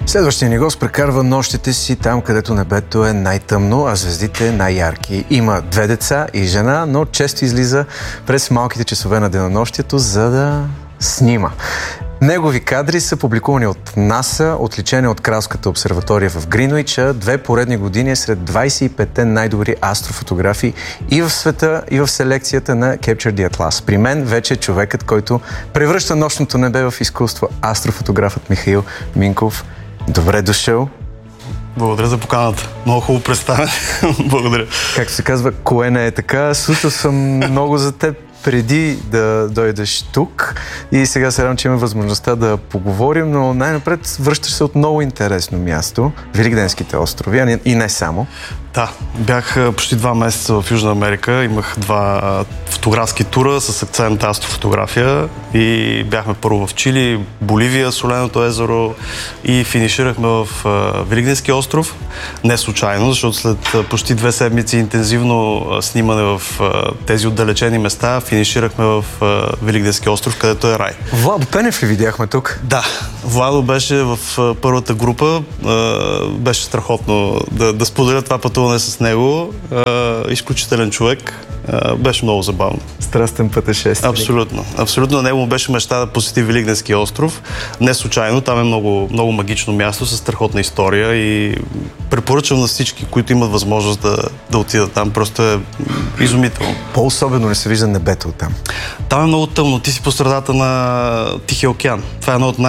Следващия ни гост прекарва нощите си там, където небето е най-тъмно, а звездите най-ярки. Има 2 деца и жена, но често излиза през малките часове на денонощието, за да снима. Негови кадри са публикувани от НАСА, отличени от Кралската обсерватория в Гринуич, 2 поредни години е сред 25-те най-добри астрофотографии и в света, и в селекцията на Capture the Atlas. При мен вече е човекът, който превръща нощното небе в изкуство, астрофотографът Михаил Минков. Добре дошъл. Благодаря за поканата. Много хубаво представяне. Благодаря. Както се казва, кое не е така. Слушал съм много за теб преди да дойдеш тук и сега се радвам, че имаме възможността да поговорим, но най-напред връщаш се от много интересно място, Великденските острови, и не само. Да, бях почти 2 месеца в Южна Америка, имах 2 фотографски тура с акцент астрофотография и бяхме първо в Чили, Боливия, Соленото езеро и финиширахме в Великденския остров. Не случайно, защото след почти 2 седмици интензивно снимане в тези отдалечени места, финиширахме в Великденския остров, където е рай. Владо Пенев ли видяхме тук? Да, Владо беше в първата група, беше страхотно да споделя това пътуване с него. Изключителен човек. Беше много забавно. Страстен пътешествие. Абсолютно. Абсолютно. На него му беше мечта да посети Великденския остров. Не случайно. Там е много, много магично място с страхотна история и препоръчвам на всички, които имат възможност да отидат там. Просто е изумително. По-особено не се вижда небето оттам. Там е много тъмно. Ти си по средата на Тихия океан. Това е едно от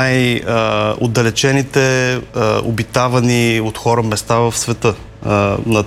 най-отдалечените обитавани от хора места в света. На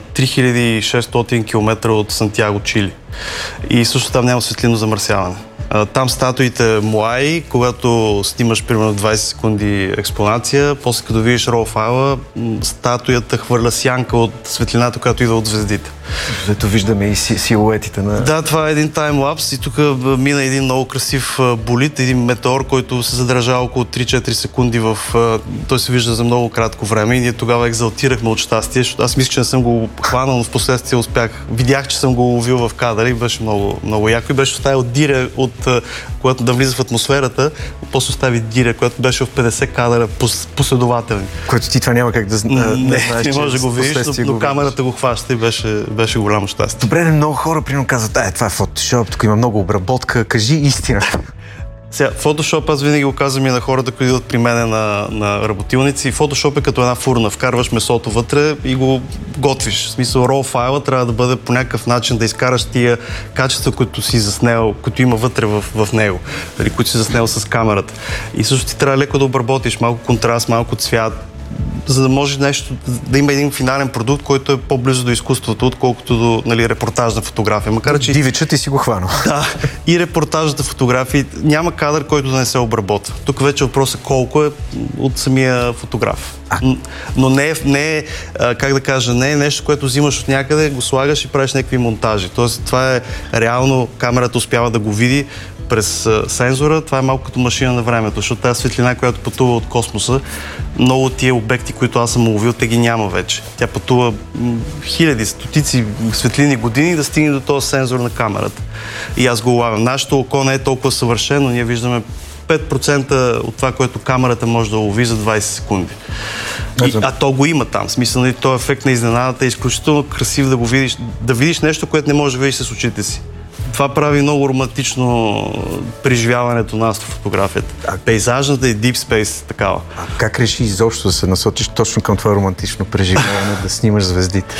3600 км от Сантьяго, Чили. И също там няма светлинно замърсяване. Там статуите Моаи, когато снимаш примерно 20 секунди експонация, после като видиш RAW файла, статуята хвърля сянка от светлината, която идва от звездите. Зато виждаме и силуетите на... Да, това е един таймлапс и тук мина един много красив болид, един метеор, който се задържа около 3-4 секунди той се вижда за много кратко време и ние тогава екзалтирахме от щастие, защото аз мисля, че не съм го хванал, но в последствие успях. Видях, че съм го ловил в кадър и беше много, много яко и беше оставил диря когато да влиза в атмосферата, после остави диря, която беше в 50 кадъра последователни. Което ти това няма как да знаеш, не може да го видиш, но камерата го хваща и беше голямо щастие. Добре, много хора примерно казват, това е фотошоп, тук има много обработка, кажи истината. Сега, фотошоп аз винаги го казвам и на хората, които идват при мене на работилници. Фотошоп е като една фурна. Вкарваш месото вътре и го готвиш. В смисъл, RAW файла трябва да бъде по някакъв начин да изкараш тия качества, които си заснел, които има вътре в него, които си заснел с камерата. И също ти трябва леко да обработиш малко контраст, малко цвят, за да може нещо да има един финален продукт, който е по-близо до изкуството, отколкото до репортажна фотография. Макар че дивича ти си го хванал. Да, и репортажната фотография няма кадър, който да не се обработва. Тук вече въпросът колко е от самия фотограф. Но не е, как да кажа, не е нещо, което взимаш от някъде, го слагаш и правиш някакви монтажи. Тоест, това е реално, камерата успява да го види през сензора. Това е малко като машина на времето, защото тази светлина, която пътува от космоса, много от тия обекти, които аз съм уловил, те ги няма вече. Тя пътува хиляди, стотици светлини години да стигне до този сензор на камерата. И аз го улавям. Нашето око не е толкова съвършено, ние виждаме 5% от това, което камерата може да лови за 20 секунди. А то го има там. В смисъл, този ефект на изненадата е изключително красив да видиш нещо, което не можеш да видиш с очите си. Това прави много романтично преживяването на астрофотографията. Пейзажната и Deep Space такава. А как реши изобщо да се насочиш точно към това романтично преживяване, да снимаш звездите?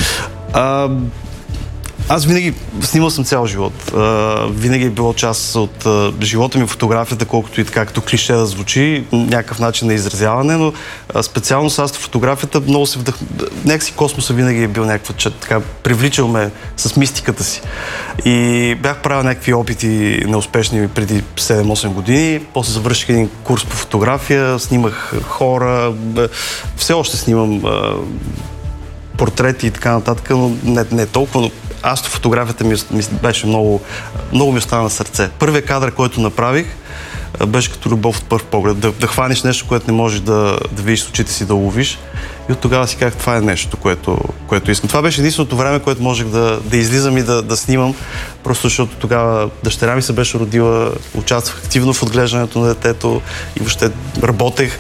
Аз винаги снимал съм цял живот. Винаги е било част от живота ми фотографията, колкото и така, като клише да звучи, някакъв начин на изразяване, но специално с астрофотографията много се някакси космоса винаги е бил някаква, така, привличал ме с мистиката си. И бях правил някакви опити неуспешни преди 7-8 години, после завърших един курс по фотография, снимах хора, все още снимам портрети и така нататък, но не толкова, но астрофотографията ми беше много ми остана на сърце. Първият кадър, който направих, беше като любов от първ поглед. Да хванеш нещо, което не можеш да видиш с очите си, да ловиш. И от тогава си казах, това е нещо, което искам. Това беше единственото време, което можех да излизам и да снимам, просто защото тогава дъщеря ми се беше родила, участвах активно в отглеждането на детето и въобще работех.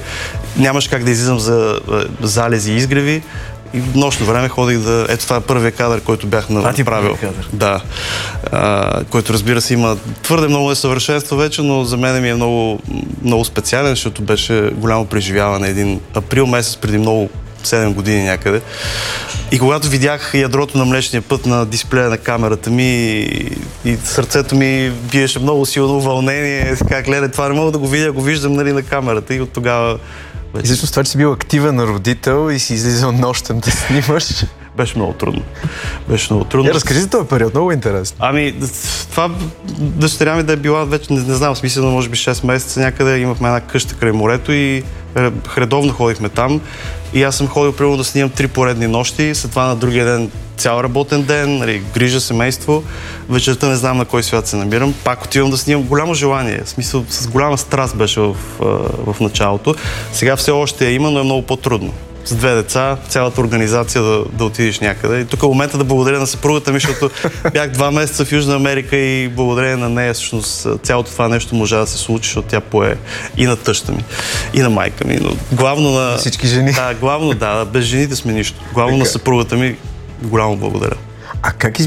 нямаш как да излизам за залези и изгреви. И в нощно време ходих да... Ето това е първият кадър, който бях направил. Да. Който, разбира се, има твърде много несъвършенство вече, но за мен ми е много, много специален, защото беше голямо преживяване. Един април месец преди много 7 години някъде. И когато видях ядрото на Млечния път на дисплея на камерата ми и сърцето ми биеше много силно вълнение, така гледа, това не мога да го видя, го виждам, нали, на камерата и от тогава... И всъщност това, че си бил активен родител и си излизал нощем да снимаш. Беше много трудно. Беше много трудно. Разкажи за този период, много интересно. Ами, това дъщеря ми да е била вече, не знам, смисъл, може би 6 месеца някъде, имахме една къща край морето и редовно ходихме там. И аз съм ходил примерно да снимам 3 поредни нощи, след това на другия ден цял работен ден, нали, грижа, семейство. Вечерта не знам на кой свят се намирам. Пак отивам да снимам, голямо желание. В смисъл, с голяма страст беше в началото. Сега все още има, но е много по-трудно. С 2 деца, цялата организация да отидеш някъде. И тук е момента да благодаря на съпругата ми, защото бях 2 месеца в Южна Америка и благодарение на нея всъщност цялото това нещо можа да се случи, защото тя пое и на тъща ми, и на майка ми. Но главно на... Всички жени. Да, главно, да, без жените сме нищо. Главно на съпругата ми голямо благодаря. А как